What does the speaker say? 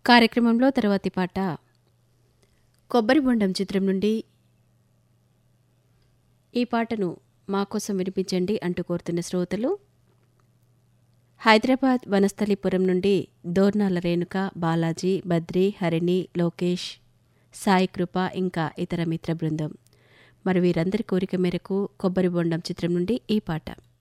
కార్యక్రమంలో తర్వాతి పాట కొబ్బరి బొండం చిత్రం నుండి ఈ పాటను మాకోసం వినిపించండి అంటూ కోరుతున్న శ్రోతలు హైదరాబాద్ వనస్థలిపురం నుండి దోర్నాల రేణుక, బాలాజీ, బద్రి, హరిణి, లోకేష్, సాయి కృప ఇంకా ఇతర మిత్ర బృందం. మరి వీరందరి కోరిక మేరకు కొబ్బరి బొండం చిత్రం నుండి ఈ పాట.